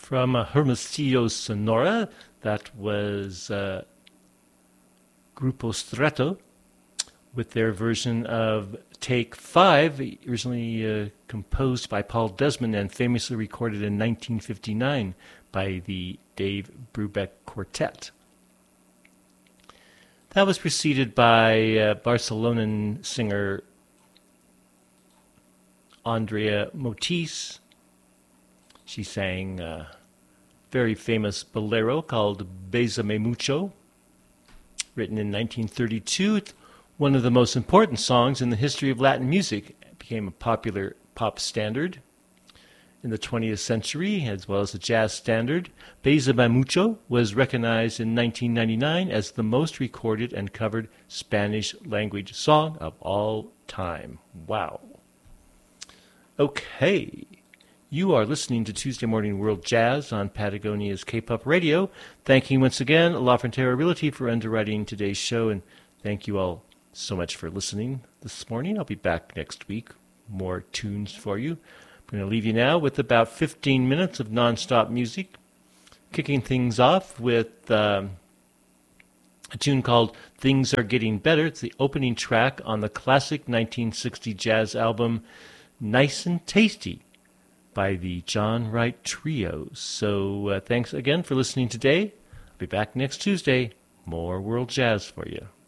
From Hermosillo, Sonora, that was Grupo Stretto with their version of Take 5, originally composed by Paul Desmond and famously recorded in 1959 by the Dave Brubeck Quartet. That was preceded by Barcelonan singer Andrea Motis. She sang a very famous bolero called Bésame Mucho, written in 1932. It's one of the most important songs in the history of Latin music. It became a popular pop standard in the 20th century, as well as a jazz standard. Bésame Mucho was recognized in 1999 as the most recorded and covered Spanish-language song of all time. Wow. Okay. You are listening to Tuesday Morning World Jazz on Patagonia's K-Pop Radio. Thanking once again La Frontera Realty for underwriting today's show, and thank you all so much for listening this morning. I'll be back next week. More tunes for you. I'm going to leave you now with about 15 minutes of non-stop music, kicking things off with a tune called Things Are Getting Better. It's the opening track on the classic 1960 jazz album Nice and Tasty by the John Wright Trio. So thanks again for listening today. I'll be back next Tuesday. More world jazz for you.